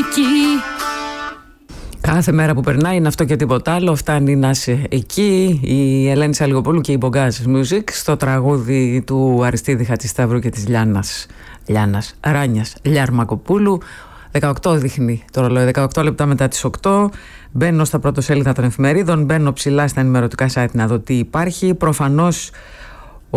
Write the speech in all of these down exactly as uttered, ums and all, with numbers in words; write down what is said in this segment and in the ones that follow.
εκεί. Κάθε μέρα που περνάει είναι αυτό και τίποτα άλλο. Φτάνει να είσαι εκεί. Η Ελένη Σαλιγοπούλου και η Μπογκάζ Music στο τραγούδι του Αριστίδη Χατζησταύρου και της Λιάννας Λιάννας Ράνιας Λιαρμακοπούλου. δεκαοκτώ δείχνει το ρολόι, δεκαοκτώ λεπτά μετά τις οκτώ. Μπαίνω στα πρωτοσέλιδα των εφημερίδων, μπαίνω ψηλά στα ενημερωτικά site να δω τι υπάρχει. Προφανώς ο,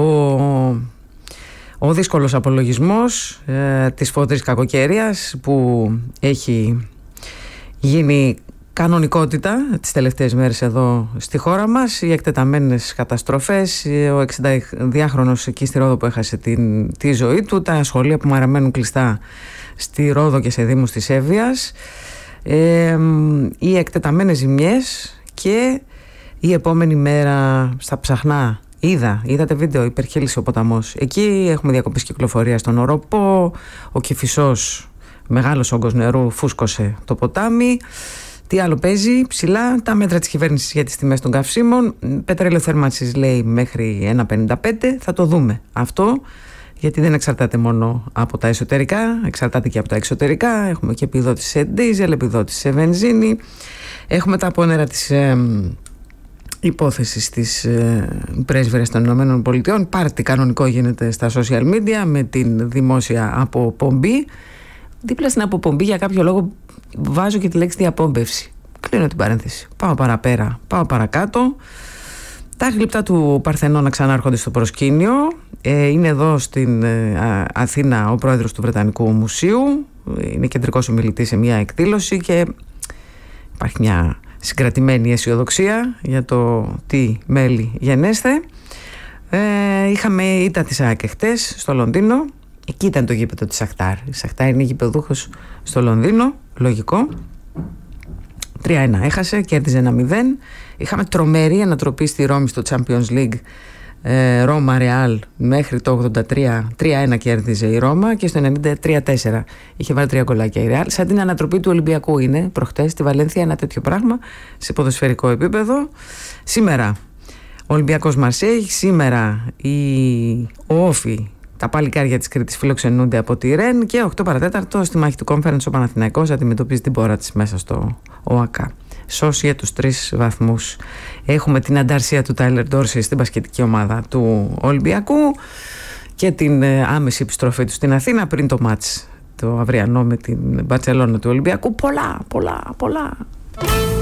ο δύσκολος απολογισμός ε, της φωτρής κακοκαιρίας που έχει γίνει κανονικότητα τις τελευταίες μέρες εδώ στη χώρα μας, οι εκτεταμένες καταστροφές, ο εξηνταδυάχρονος εκεί στη Ρόδο που έχασε την, τη ζωή του, τα σχολεία που παραμένουν κλειστά στη Ρόδο και σε δήμους της Εύβοιας, ε, οι εκτεταμένες ζημιές και η επόμενη μέρα στα Ψαχνά. Είδα, είδατε βίντεο, υπερχείλησε ο ποταμός. Εκεί έχουμε διακοπές κυκλοφορία στον Οροπό, ο Κηφισός, μεγάλος όγκος νερού φούσκωσε το ποτάμι. Τι άλλο παίζει ψηλά? Τα μέτρα της κυβέρνησης για τις τιμές των καυσίμων. Πετρέλαιο θέρμανσης λέει μέχρι ένα πενήντα πέντε. Θα το δούμε αυτό, γιατί δεν εξαρτάται μόνο από τα εσωτερικά, εξαρτάται και από τα εξωτερικά. Έχουμε και επιδότηση σε ντίζελ, επιδότηση σε βενζίνη. Έχουμε τα απόνερα της ε, υπόθεσης της ε, πρέσβυρας των Ηνωμένων Πολιτειών. Πάρτι κανονικό γίνεται στα social media με την δημόσια αποπομπή. Δίπλα στην αποπομπή για κάποιο λόγο βάζω και τη λέξη διαπόμπευση. Κλείνω την παρένθεση. Πάω παραπέρα, πάω παρακάτω. Τα γλυπτά του Παρθενώνα ξανάρχονται στο προσκήνιο. Ε, είναι εδώ στην ε, Αθήνα ο πρόεδρος του Βρετανικού Μουσείου. Είναι κεντρικός ομιλητής σε μια εκδήλωση και υπάρχει μια συγκρατημένη αισιοδοξία για το τι μέλη γενέστε. Ε, είχαμε ήττα της ΑΕΚ χτες στο Λονδίνο. Εκεί ήταν το γήπεδο της Σαχτάρ. Η Σαχτάρ είναι γηπεδούχος στο Λονδίνο. Λογικό. τρία ένα έχασε, κέρδιζε ένα μηδέν. Είχαμε τρομερή ανατροπή στη Ρώμη στο Champions League. ε, Ρώμα Ρεάλ μέχρι το ογδόντα τρία τρία ένα κέρδιζε η Ρώμα και στο ενενήντα τρία τέσσερα είχε βάλει τρία γκολάκια η Ρεάλ. Σαν την ανατροπή του Ολυμπιακού είναι προχτές στη Βαλένθια ένα τέτοιο πράγμα σε ποδοσφαιρικό επίπεδο. Σήμερα ο Ολυμπιακός Μαρσέιγ. Σήμερα η Όφη, τα παλικάρια της Κρήτης φιλοξενούνται από τη Ρεν και οκτώ παρατέταρτο στη μάχη του Conference ο Παναθηναϊκός αντιμετωπίζει την πόρα της μέσα στο ΟΑΚΑ. Σώσει για τους τρεις βαθμούς. Έχουμε την ανταρσία του Τάιλερ Ντόρσεϊ στην μπασκετική ομάδα του Ολυμπιακού και την άμεση επιστροφή του στην Αθήνα πριν το μάτς το αυριανό με την Μπαρτσελόνα του Ολυμπιακού. Πολλά, πολλά, πολλά.